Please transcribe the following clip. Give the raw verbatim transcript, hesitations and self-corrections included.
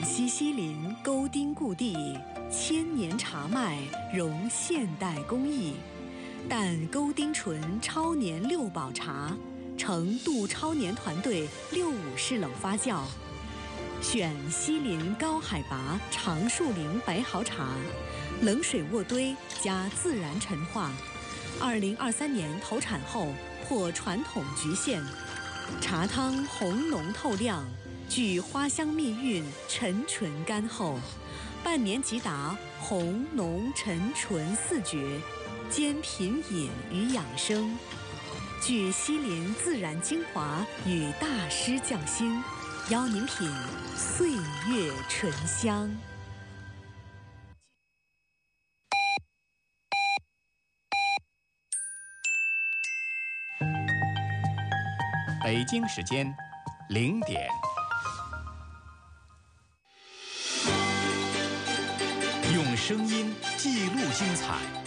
广西西林沟丁故地，千年茶麦融现代工艺，但沟丁醇超年六保茶，成杜超年团队六五式冷发酵，选西林高海拔长树林白毫茶，冷水渥堆加自然陈化。二零二三年投产后破传统局限，茶汤红浓透亮，具花香蜜韵，沉醇甘厚，半年即达红浓沉醇四绝，兼品饮与养生，具西林自然精华与大师匠心，邀您品岁月醇香。 北京时间零点，用声音记录精彩，